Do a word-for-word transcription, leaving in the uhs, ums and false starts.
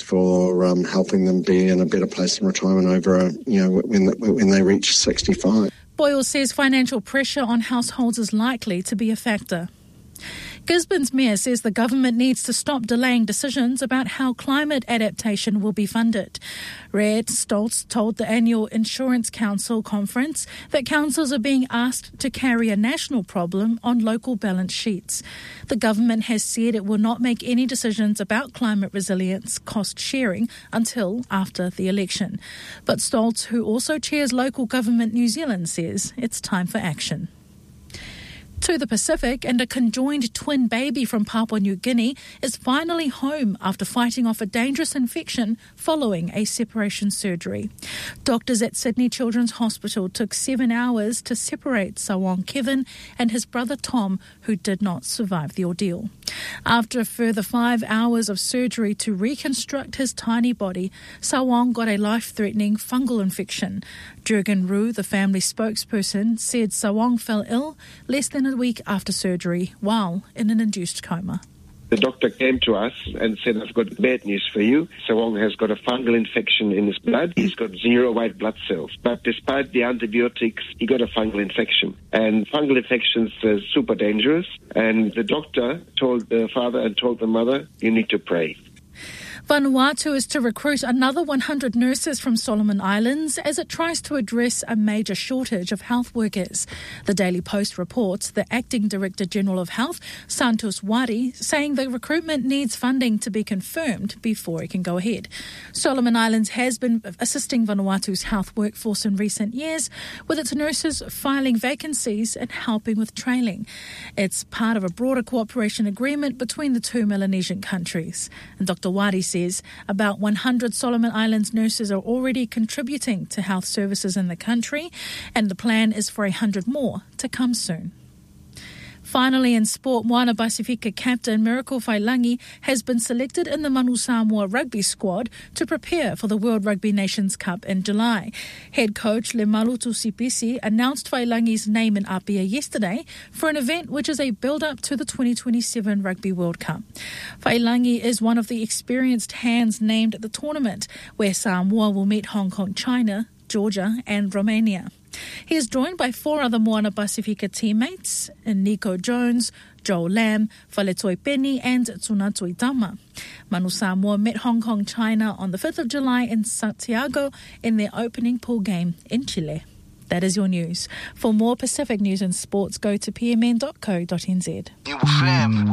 for um, helping them be in a better place in retirement over, you know, when when they reach sixty-five. Boyle says financial pressure on households is likely to be a factor. Gisborne's mayor says the government needs to stop delaying decisions about how climate adaptation will be funded. Red Stoltz told the annual Insurance Council conference that councils are being asked to carry a national problem on local balance sheets. The government has said it will not make any decisions about climate resilience cost sharing until after the election. But Stoltz, who also chairs Local Government New Zealand, says it's time for action. To the Pacific, and a conjoined twin baby from Papua New Guinea is finally home after fighting off a dangerous infection following a separation surgery. Doctors at Sydney Children's Hospital took seven hours to separate Sawong Kevin and his brother Tom, who did not survive the ordeal. After a further five hours of surgery to reconstruct his tiny body, Sawong got a life-threatening fungal infection. Jurgen Rue, the family spokesperson, said Sawong fell ill less than a week after surgery while in an induced coma. The doctor came to us and said, I've got bad news for you. Sawong has got a fungal infection in his blood. He's got zero white blood cells. But despite the antibiotics, he got a fungal infection. And fungal infections are super dangerous. And the doctor told the father and told the mother, you need to pray. Vanuatu is to recruit another one hundred nurses from Solomon Islands as it tries to address a major shortage of health workers. The Daily Post reports the Acting Director General of Health, Santos Wari, saying the recruitment needs funding to be confirmed before it can go ahead. Solomon Islands has been assisting Vanuatu's health workforce in recent years, with its nurses filing vacancies and helping with training. It's part of a broader cooperation agreement between the two Melanesian countries. And Doctor Wari says about one hundred Solomon Islands nurses are already contributing to health services in the country, and the plan is for one hundred more to come soon. Finally, in sport, Moana Pasifika captain Miracle Failangi has been selected in the Manu Samoa rugby squad to prepare for the World Rugby Nations Cup in July. Head coach Le Malutu Sipisi announced Failangi's name in Apia yesterday for an event which is a build-up to the twenty twenty-seven Rugby World Cup. Failangi is one of the experienced hands named at the tournament, where Samoa will meet Hong Kong, China, Georgia and Romania. He is joined by four other Moana Pasifika teammates, Nico Jones, Joel Lam, Faletoi Penny and Tsunatui Tama. Manu Samoa met Hong Kong, China on the fifth of July in Santiago in their opening pool game in Chile. That is your news. For more Pacific news and sports, go to p m n dot co dot n z.